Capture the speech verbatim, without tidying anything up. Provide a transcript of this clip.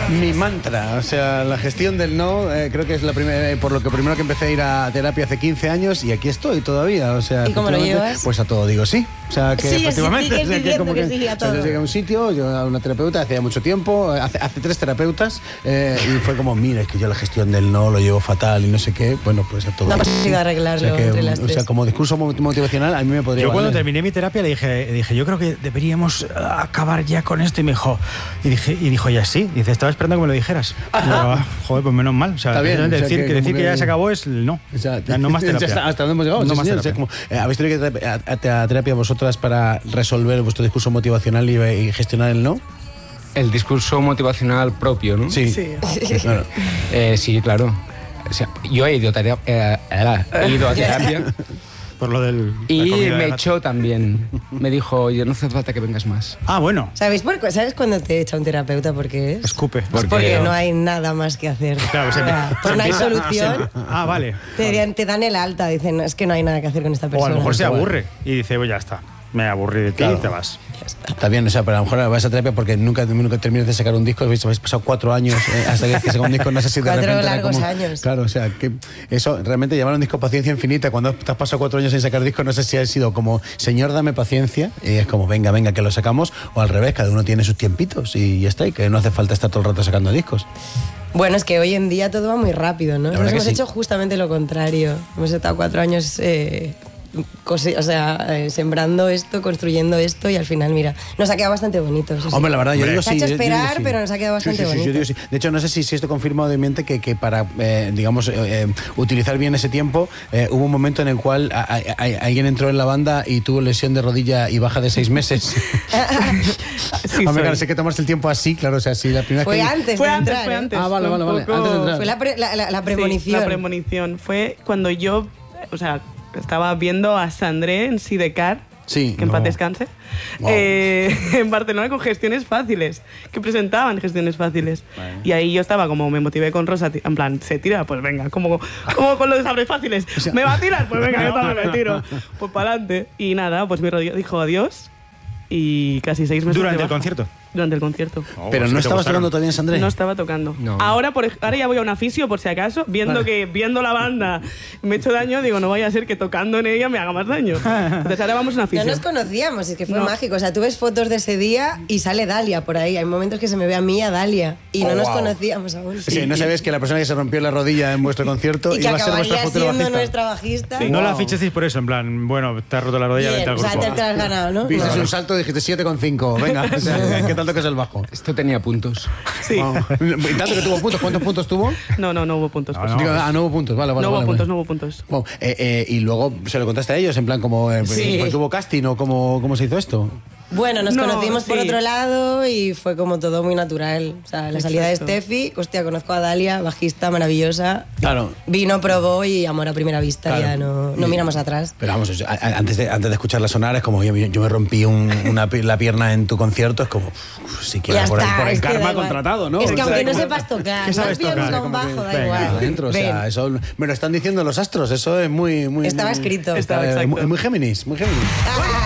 Mi mantra, o sea, la gestión del no, eh, creo que es la primera, eh, por lo que primero que empecé a ir a terapia hace quince años y aquí estoy todavía, o sea... ¿Y cómo lo llevas? Pues a todo digo sí, o sea, que sí, efectivamente... Sí, o sea, que como que, que sí, a todo. O sea, llegué a un sitio, yo a una terapeuta hacía mucho tiempo, hace, hace tres terapeutas, eh, y fue como, mira, es que yo la gestión del no lo llevo fatal y no sé qué, bueno, pues a todo. No has ido a arreglarlo o sea, que, entre las o sea, tres. como discurso motivacional a mí me podría Yo cuando valer. terminé mi terapia le dije, dije, yo creo que deberíamos acabar ya con esto y me dijo, y, dije, y dijo, ya sí, dice, estaba esperando que me lo dijeras. Digo, ah, joder, pues menos mal. O sea, Está bien, o sea, decir, que que, decir como que ya que- se acabó es el no. O sea, Ya no más terapia. ya está, hasta dónde hemos llegado. No Sí, más señor, terapia. o sea, como, eh, ¿habéis tenido que ir a, a, a terapia vosotras para resolver vuestro discurso motivacional y, y gestionar el no? El discurso motivacional propio, ¿no? Sí. Sí. Claro. Eh, sí, claro. O sea, yo he ido, tarea- eh, he ido a terapia Por lo del... la y comida de me gato. echó también. Me dijo, oye, no hace falta que vengas más. Ah, bueno. ¿Sabéis, por, qué- ¿Sabes cuándo te echa un terapeuta por qué es? Escupe. Es Porque- porque no hay nada más que hacer. Claro, se- O sea, pues no hay se- solución. Ah, vale. Te, dan- te dan el alta, dicen, es que no hay nada que hacer con esta O persona. a lo mejor se Igual. aburre y dice, pues ya está, me aburrí de ti Claro. y te vas. Está bien, o sea, pero a lo mejor vas a terapia porque nunca, nunca terminas de sacar un disco. Habéis, habéis pasado cuatro años eh, hasta que saca un disco. No sé si de Cuatro repente era largos como- años. Claro, o sea, que eso realmente llamar a un disco paciencia infinita. Cuando te has pasado cuatro años sin sacar disco, no sé si ha sido como, señor, dame paciencia. Y es como, venga, venga, que lo sacamos. O al revés, cada uno tiene sus tiempitos y ya está. Y que no hace falta estar todo el rato sacando discos. Bueno, es que hoy en día todo va muy rápido, ¿no? La Nos verdad que hemos sí. hecho justamente lo contrario. Hemos estado cuatro años eh, cosi- o sea, eh, sembrando esto, construyendo esto y al final, mira, nos ha quedado bastante bonito. eso sí. Hombre, la verdad, yo Hombre. digo Se ha sí. hecho yo- yo digo esperar, sí. pero nos ha quedado bastante Sí, sí, sí, yo bonito. digo sí. De hecho, no sé si, si esto confirma obviamente que, que para, eh, digamos, eh, eh, utilizar bien ese tiempo, eh, hubo un momento en el cual a- a- a- alguien entró en la banda y tuvo lesión de rodilla y baja de seis meses. Sí, Hombre, soy. claro, sé que tomarse el tiempo así, claro, o sea, si la primera Fue vez que... antes Fue de antes, entrar, fue ¿eh? antes. Ah, vale, fue vale, un vale, poco- antes de entrar. Fue la, pre- la, la- la Sí, premonición. la premonición. Fue cuando yo, o sea, estaba viendo a Sandré en Sidecar, Sí, que en paz no. descanse, Wow. eh, en Barcelona con gestiones fáciles, que presentaban gestiones fáciles. Vale. Y ahí yo estaba como, me motivé con Rosa, ti- en plan, ¿se tira? Pues venga, como, como con los sabres fáciles. sea- ¿Me va a tirar? Pues venga, yo también me tiro. Pues para adelante. Y nada, pues mi rodilla dijo adiós y casi seis meses Durante de el baja. concierto. Durante el concierto. Oh, Pero sí no que te estabas gustaron. tocando todavía en Sandré. No estaba tocando. No. Ahora, por, ej- ahora ya voy a una fisio por si acaso, viendo Vale. que viendo la banda me he hecho daño, digo, no vaya a ser que tocando en ella me haga más daño. Entonces ahora vamos a una No fisio. nos conocíamos, es que fue No. mágico. O sea, tú ves fotos de ese día y sale Dalia por ahí. Hay momentos que se me ve a mí y a Dalia. Y Oh, no nos wow. conocíamos aún. Sí, no sabes que la persona que se rompió la rodilla en vuestro concierto Y que iba a ser vuestra acabaría futura siendo bajista. nuestra bajista. No la Wow. fichasteis por eso, en plan, bueno, te has roto la rodilla, Bien, vente al o sea, grupo. te, te la has ganado, ¿no? Viste No. un salto y dijiste siete coma cinco. Venga, o sea, ¿qué tal tocas el bajo? Esto tenía puntos. Sí. Wow. Y tanto que tuvo puntos. ¿Cuántos puntos tuvo? No, no, no hubo puntos. No, pues. no. Digo, ah, no hubo puntos. Vale, vale. No hubo vale, puntos, vale. no hubo puntos. Wow. Eh, eh, y luego se lo contaste a ellos, en plan, como eh, Sí. pues, ¿tuvo casting o cómo, cómo se hizo esto? Bueno, nos No, conocimos por sí. otro lado y fue como todo muy natural. O sea, la salida de Exacto. Steffi, hostia, conozco a Dalia, bajista maravillosa. Claro. Vino, probó y amor a primera vista, Claro. ya no, no Y- miramos atrás. Pero vamos, o sea, a- a- antes de, antes de escucharla sonar, es como yo, yo me rompí un- una, pi- la pierna en tu concierto, es como, uf, si Ya quieres por, el- está, por el es que da karma igual. contratado, ¿no? Es que O sea, aunque no como- sepas tocar, ¿Qué no sabes has pillado tocar? nunca un Como bajo, da venga, igual. adentro, o sea, Ven. eso me lo están diciendo los astros, eso es muy... muy Estaba muy- escrito. Está- Estaba es exacto. muy, muy Géminis, muy Géminis. Ah.